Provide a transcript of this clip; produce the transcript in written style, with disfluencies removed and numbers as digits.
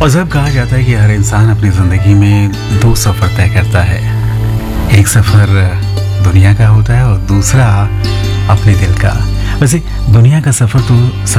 और जब कहा जाता है कि हर इंसान अपनी ज़िंदगी में दो सफ़र तय करता है, एक सफ़र दुनिया का होता है और दूसरा अपने दिल का। वैसे दुनिया का सफ़र तो